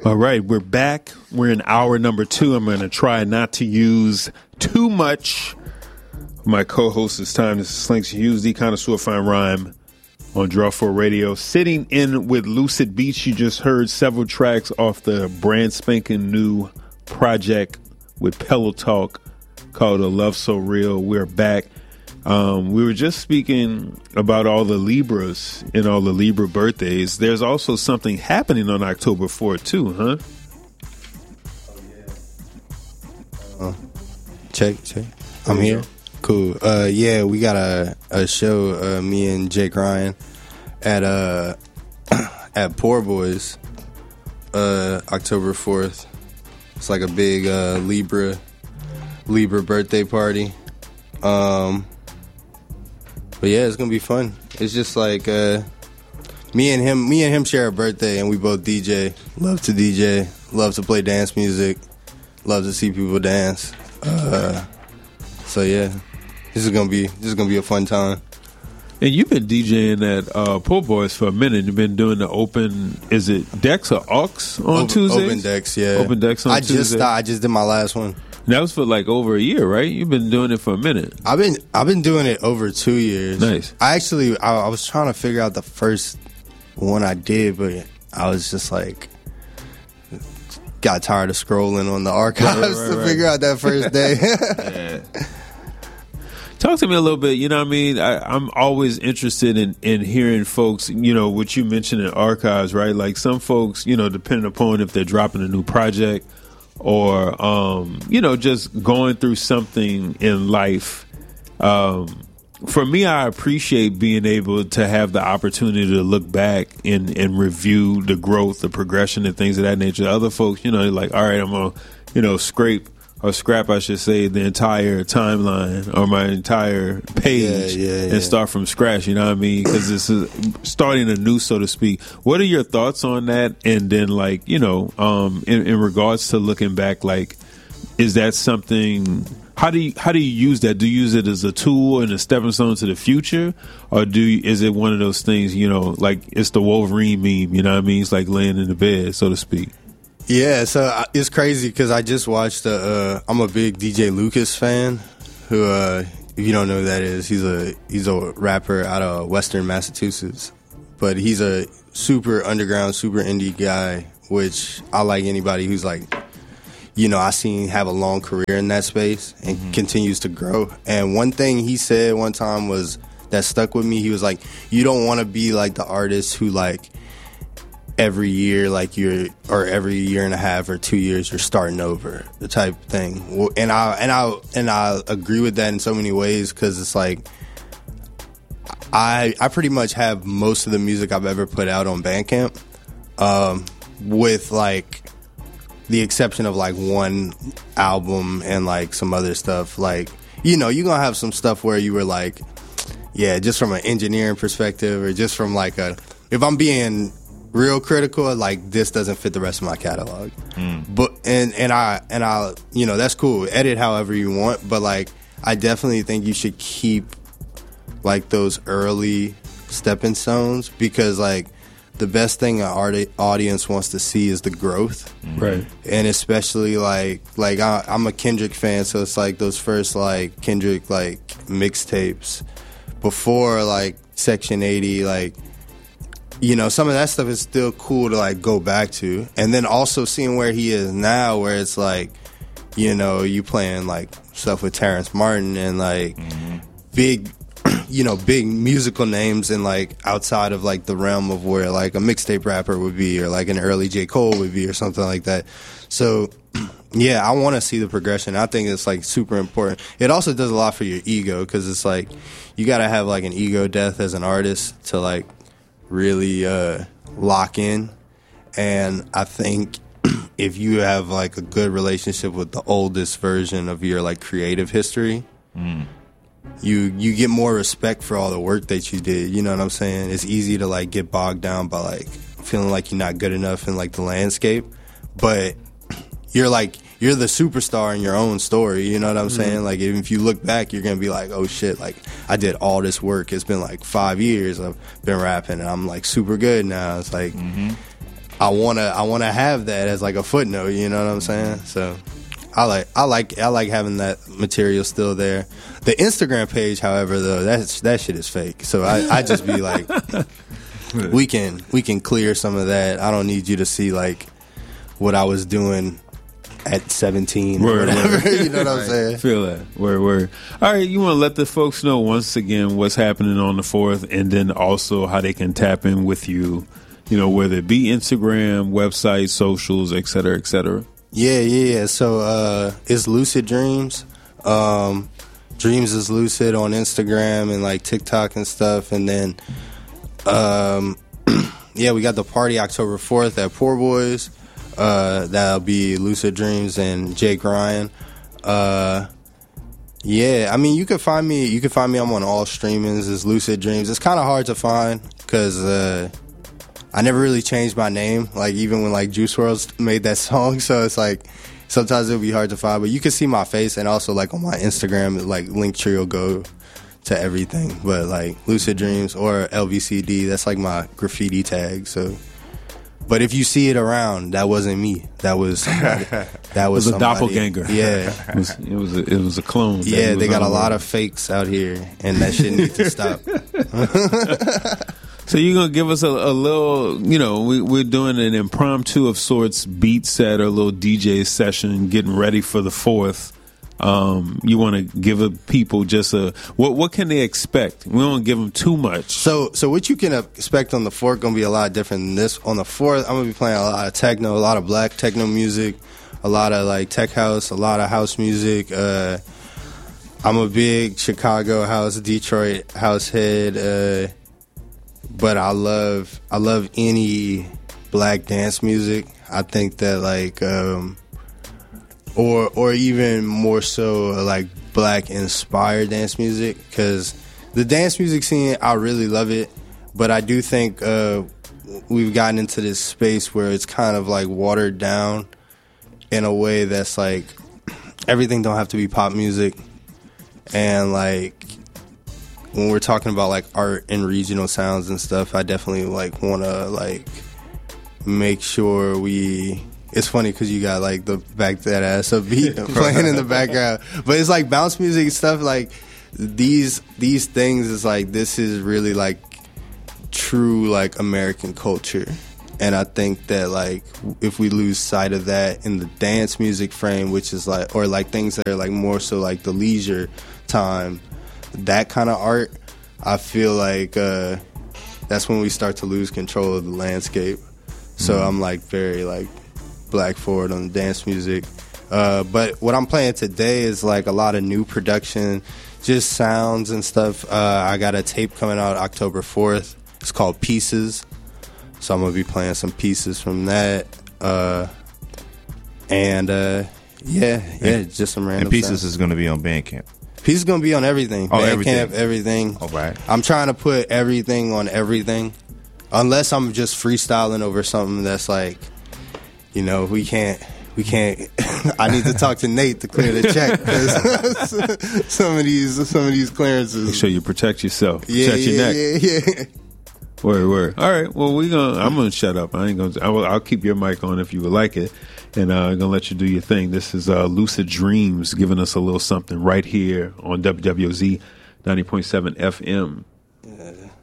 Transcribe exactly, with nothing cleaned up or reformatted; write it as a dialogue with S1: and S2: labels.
S1: All right, we're back. We're in hour number two. I'm going to try not to use too much of my co-host's time. This is Slinks Hughes, the Connoisseur Fine Rhyme on Draw four Radio. Sitting in with Lucid Beats, you just heard several tracks off the brand spanking new project with Pillow Talk called A Love So Real. We're back. Um, we were just speaking about all the Libras and all the Libra birthdays. There's also something happening on October fourth, too, huh?
S2: Oh, yeah. Uh, check, check. I'm here. Cool. Uh, yeah, we got a, a show, uh, me and Jake Ryan, at uh, at Poor Boys, uh, October fourth. It's like a big uh, Libra Libra birthday party. Um... But yeah, it's gonna be fun. It's just like uh, me and him. Me and him share a birthday, and we both D J. Love to D J. Love to play dance music. Love to see people dance. Uh, so yeah, this is gonna be this is gonna be a fun time.
S1: And you've been DJing at uh, Poor Boys for a minute. You've been doing the open. Is it Decks or Aux on
S2: open,
S1: Tuesdays?
S2: Open Decks, yeah.
S1: Open Decks on
S2: I
S1: Tuesdays.
S2: just started, I just did my last one.
S1: That was for like over a year, right? You've been doing it for a minute.
S2: I've been I've been doing it over two years.
S1: Nice.
S2: I actually I, I was trying to figure out the first one I did, but I was just like got tired of scrolling on the archives right, right, to right. figure out that first day.
S1: Yeah. Talk to me a little bit. You know what I mean? I, I'm always interested in, in hearing folks, you know, what you mentioned in archives, right? Like some folks, you know, depending upon if they're dropping a new project or, um, you know, just going through something in life. Um, for me, I appreciate being able to have the opportunity to look back and, and review the growth, the progression, and things of that nature. Other folks, you know, they're like, all right, I'm going to, you know, scrape or scrap, I should say, the entire timeline or my entire page
S2: yeah, yeah,
S1: and
S2: yeah.
S1: start from scratch. You know what I mean? Because this is starting anew, so to speak. What are your thoughts on that? And then, like, you know, um, in, in regards to looking back, like, is that something? How do you how do you use that? Do you use it as a tool and a stepping stone to the future, or do you, is it one of those things? You know, like it's the Wolverine meme. You know what I mean? It's like laying in the bed, so to speak.
S2: Yeah, so uh, it's crazy because I just watched. Uh, I'm a big D J Lucas fan. Who, uh, if you don't know who that is, he's a he's a rapper out of Western Massachusetts, but he's a super underground, super indie guy. Which I like anybody who's like, you know, I seen have a long career in that space and mm-hmm. continues to grow. And one thing he said one time was that stuck with me. He was like, "You don't want to be like the artist who like." Every year, like you're, or every year and a half or two years, you're starting over, the type thing. And I and I and I agree with that in so many ways because it's like I I pretty much have most of the music I've ever put out on Bandcamp, um, with like the exception of like one album and like some other stuff. Like, you know, you're gonna have some stuff where you were like, yeah, just from an engineering perspective or just from like a, if I'm being real critical, like this doesn't fit the rest of my catalog. Mm. But and and I and I you know, that's cool. Edit however you want, but like I definitely think you should keep like those early stepping stones because like the best thing an art- audience wants to see is the growth.
S1: Right.
S2: And especially like like I, I'm a Kendrick fan, so it's like those first like Kendrick like mixtapes before like Section eighty, like, you know, some of that stuff is still cool to like go back to. And then also seeing where he is now, where it's like, you know, you playing like stuff with Terrence Martin and like mm-hmm. big, you know, big musical names and like outside of like the realm of where like a mixtape rapper would be or like an early J. Cole would be or something like that. So yeah, I want to see the progression. I think it's like super important. It also does a lot for your ego because it's like you got to have like an ego death as an artist to like really uh, lock in. And I think if you have like a good relationship with the oldest version of your like creative history, mm. you you get more respect for all the work that you did. You know what I'm saying? It's easy to like get bogged down by like feeling like you're not good enough in like the landscape, but you're like you're the superstar in your own story. You know what I'm mm-hmm. saying? Like if you look back, you're gonna be like, oh shit, like I did all this work. It's been like five years I've been rapping and I'm like super good now. It's like mm-hmm. I wanna I wanna have that as like a footnote. You know what I'm saying? So I like I like I like having that material still there. The Instagram page, however, though, that that shit is fake. So I, I just be like, we can we can clear some of that. I don't need you to see like what I was doing at seventeen or
S1: Word,
S2: whatever.
S1: word.
S2: You know what I'm saying?
S1: Feel that. Word, word. All right, you want to let the folks know once again what's happening on the fourth, and then also how they can tap in with you, you know, whether it be Instagram, website, socials, et cetera, et cetera.
S2: Yeah, yeah, yeah. So uh, it's Lucid Dreams. Um, Dreams is Lucid on Instagram and like TikTok and stuff. And then, um, yeah, we got the party October fourth at Poor Boys. Uh, that'll be Lucid Dreams and Jake Ryan. Uh, yeah, I mean, you can find me. You can find me. I'm on all streamings. It's Lucid Dreams. It's kind of hard to find because uh, I never really changed my name. Like even when like Juice world made that song, so it's like sometimes it'll be hard to find. But you can see my face, and also like on my Instagram, like Linktree will go to everything. But like Lucid Dreams or L V C D, that's like my graffiti tag. So. But if you see it around, that wasn't me. That was somebody. That was,
S1: it was a
S2: somebody.
S1: doppelganger.
S2: Yeah,
S1: it was, it was a, it was a clone.
S2: Yeah, they got a lot of fakes out here, and that shit needs to stop.
S1: So you're gonna give us a, a little, you know, we, we're doing an impromptu of sorts, beat set or a little D J session, getting ready for the fourth. Um, you want to give a people just a what? What can they expect? We don't give them too much.
S2: So, so what you can expect on the fourth gonna be a lot different than this. On the fourth, I'm gonna be playing a lot of techno, a lot of black techno music, a lot of like tech house, a lot of house music. Uh, I'm a big Chicago house, Detroit house head, uh, but I love I love any black dance music. I think that like. Um, Or, or even more so, like black inspired dance music, because the dance music scene, I really love it, but I do think uh, we've gotten into this space where it's kind of like watered down in a way that's like everything don't have to be pop music, and like when we're talking about like art and regional sounds and stuff, I definitely like want to like make sure we. It's funny because you got like the back that ass up beat playing in the background, but it's like bounce music and stuff. Like these these things is like this is really like true like American culture, and I think that like if we lose sight of that in the dance music frame, which is like or like things that are like more so like the leisure time, that kind of art, I feel like uh, that's when we start to lose control of the landscape. So mm-hmm. I'm like very like. Black forward on dance music, uh, but what I'm playing today is like a lot of new production, just sounds and stuff. Uh, I got a tape coming out October fourth. It's called Pieces, so I'm gonna be playing some pieces from that. Uh, and uh, yeah, yeah, and, just some random.
S3: And Pieces
S2: sounds.
S3: Is gonna be on Bandcamp.
S2: Pieces is gonna be on everything.
S3: Oh,
S2: Bandcamp,
S3: everything.
S2: everything.
S3: All right.
S2: I'm trying to put everything on everything, unless I'm just freestyling over something that's like. You know, we can't, we can't, I need to talk to Nate to clear the check, because some of these, some of these clearances.
S1: Make sure you protect yourself.
S2: Yeah,
S1: protect
S2: yeah,
S1: your neck.
S2: yeah, yeah.
S1: Word, word. All right, well, we gonna, I'm going to shut up. I ain't going to, I will, I'll keep your mic on if you would like it, and uh, I'm going to let you do your thing. This is uh, Lucid Dreams giving us a little something right here on W W Z ninety point seven F M.
S2: Yeah.